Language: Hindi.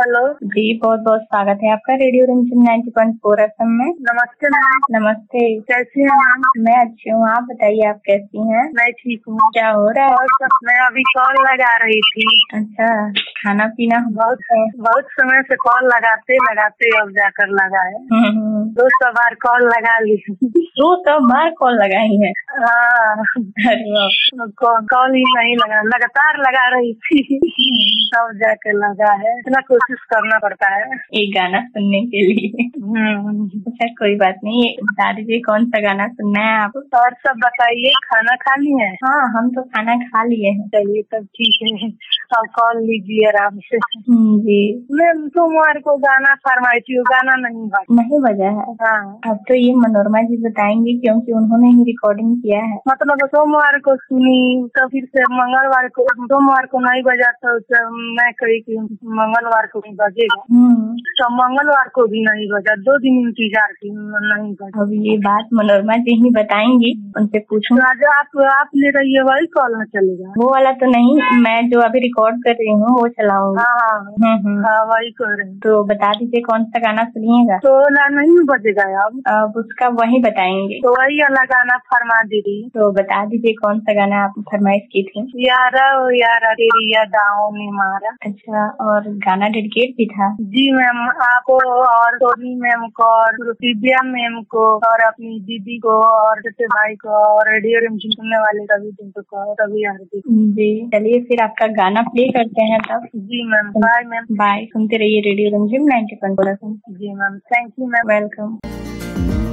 हेलो जी, बहुत बहुत स्वागत है आपका रेडियो रिमझिम 90.4 FM में। नमस्ते मैम। नमस्ते, कैसी हैं मैम? मैं अच्छी हूँ, आप बताइए आप कैसी हैं? मैं ठीक हूँ। क्या हो रहा है? और मैं अभी कॉल लगा रही थी। अच्छा, खाना पीना बहुत समय से कॉल लगाते अब जाकर लगा है। 200 बार कॉल लगा ली। 200 बार कॉल लगाई है? हाँ, अरे वाह, कॉल ही नहीं लगा, लगातार लगा रही थी तब जाकर लगा है। इतना कोशिश करना पड़ता है एक गाना सुनने के लिए। अच्छा, कोई बात नहीं, बता दीजिए कौन सा गाना सुनना है आपको? और सब बताइए, खाना खा ली है? हाँ, हम तो खाना खा लिए हैं। चलिए तब ठीक है, अब कॉल लीजिए आराम से। जी, मैं सोमवार को गाना फरमाई थी, गाना नहीं बजा है। हाँ, अब तो ये मनोरमा जी बताएंगे क्योंकि उन्होंने ही रिकॉर्डिंग किया है। मतलब सोमवार को सुनी तो फिर से मंगलवार को, सोमवार को नहीं बजा तो मैं कही कि मंगलवार को नहीं बजेगा, तो मंगलवार को भी नहीं बजा। 2 दिन इंतजार की, नहीं बजा। अब ये बात मनोरमा जी ही बताएंगी, उनसे पूछूंगा। तो आप ले रही है वही कॉल में चलेगा? वो वाला तो नहीं, मैं जो अभी रिकॉर्ड कर रही हूँ वो चलाऊंगी। हाँ, वही कर रहे हैं। तो बता दीजिए कौन सा गाना सुनिएगा? तो नहीं बजेगा अब उसका वही बताएंगे। तो वही वाला गाना फरमा दीदी। तो बता दीजिए कौन सा गाना आप फरमाइश की थी? यारा ओ यारा तेरी यादाओं ने मारा। अच्छा, और गाना डेडिकेट भी था? जी मैम, आपको और सोनी मैम को और दिव्या मैम को और अपनी दीदी को और छोटे भाई को और रेडियो रिमझिम सुनने वाले रवि को, रवि हार्दिक। जी, चलिए फिर आपका गाना प्ले करते हैं तब। जी मैम, बाय मैम। बाय, सुनते रहिए रेडियो रिमझिम 90.4 FM। Ji ma'am, thank you ma'am. Welcome.